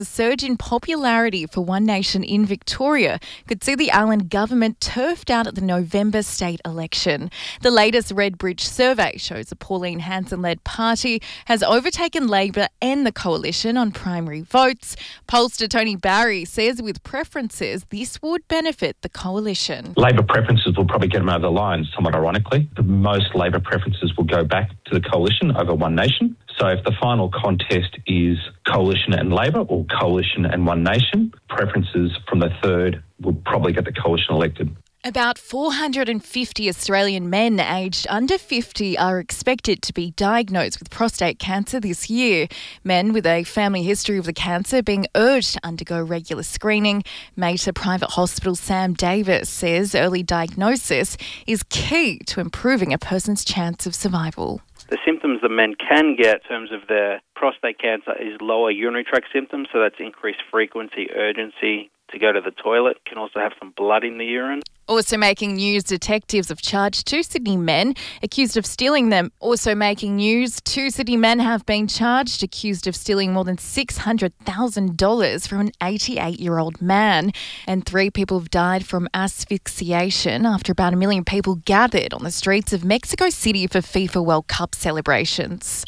The surge in popularity for One Nation in Victoria could see the Allen government turfed out at the November state election. The latest Redbridge survey shows a Pauline Hanson-led party has overtaken Labor and the coalition on primary votes. Pollster Tony Barry says with preferences, this would benefit the coalition. Labor preferences will probably get them over the line, somewhat ironically. The most Labor preferences will go back to the coalition over One Nation. So if the final contest is coalition and Labor or coalition and One Nation, preferences from the third will probably get the coalition elected. About 450 Australian men aged under 50 are expected to be diagnosed with prostate cancer this year. Men with a family history of the cancer are being urged to undergo regular screening. Mater Private Hospital Sam Davis says early diagnosis is key to improving a person's chance of survival. The symptoms that men can get in terms of their prostate cancer is lower urinary tract symptoms, so that's increased frequency, urgency to go to the toilet. Can also have some blood in the urine. Also making news, detectives have charged two Sydney men accused of stealing them. Also making news, two Sydney men have been charged accused of stealing more than $600,000 from an 88-year-old man. And 3 people have died from asphyxiation after about 1 million people gathered on the streets of Mexico City for FIFA World Cup celebrations.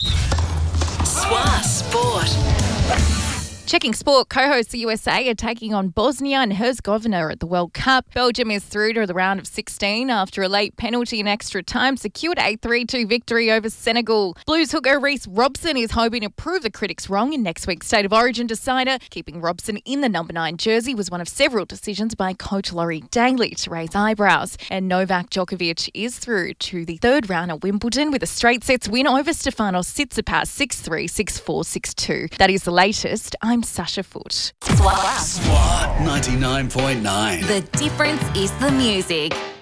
SWA Sport. Checking sport, co-hosts the USA are taking on Bosnia and Herzegovina at the World Cup. Belgium is through to the round of 16 after a late penalty in extra time secured a 3-2 victory over Senegal. Blues hooker Reece Robson is hoping to prove the critics wrong in next week's State of Origin decider. Keeping Robson in the number 9 jersey was one of several decisions by coach Laurie Daly to raise eyebrows. And Novak Djokovic is through to the third round at Wimbledon with a straight sets win over Stefanos Tsitsipas 6-3, 6-4, 6-2. That is the latest. I'm Sasha Foote. SWA. SWA 99.9. The difference is the music.